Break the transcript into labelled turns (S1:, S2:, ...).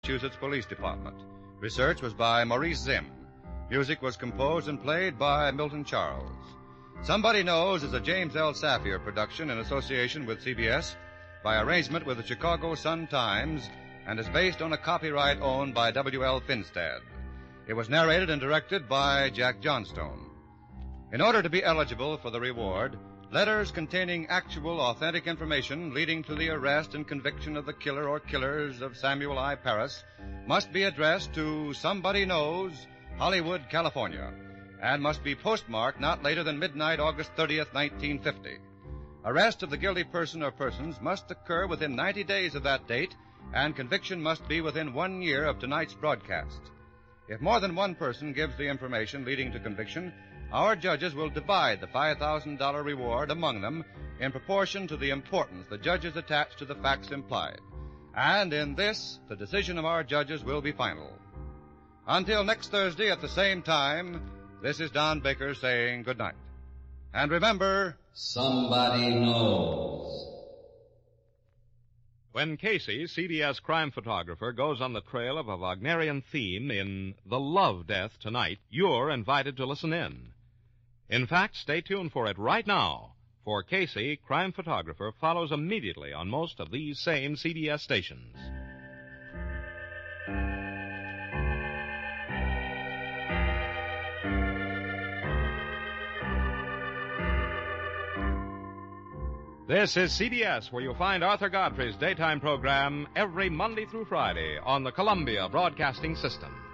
S1: Massachusetts Police Department. Research was by Maurice Zimm. Music was composed and played by Milton Charles. Somebody Knows is a James L. Safier production in association with CBS by arrangement with the Chicago Sun-Times and is based on a copyright owned by W.L. Finstad. It was narrated and directed by Jack Johnstone. In order to be eligible for the reward, letters containing actual, authentic information leading to the arrest and conviction of the killer or killers of Samuel I. Parris must be addressed to Somebody Knows, Hollywood, California, and must be postmarked not later than midnight, August 30th, 1950. Arrest of the guilty person or persons must occur within 90 days of that date, and conviction must be within 1 year of tonight's broadcast. If more than one person gives the information leading to conviction, our judges will divide the $5,000 reward among them in proportion to the importance the judges attach to the facts implied. And in this, the decision of our judges will be final. Until next Thursday at the same time, this is Don Baker saying good night. And remember,
S2: somebody knows.
S3: When Casey, CBS crime photographer, goes on the trail of a Wagnerian theme in The Love Death Tonight, you're invited to listen in. In fact, stay tuned for it right now, for Casey, crime photographer, follows immediately on most of these same CBS stations. This is CBS, where you'll find Arthur Godfrey's daytime program every Monday through Friday on the Columbia Broadcasting System.